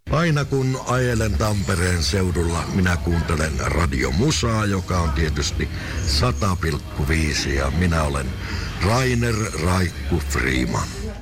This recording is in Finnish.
Aina kun ajelen Tampereen seudulla, minä kuuntelen Radio Musaa, joka on tietysti 100,5 ja minä olen Rainer Raikku Freeman.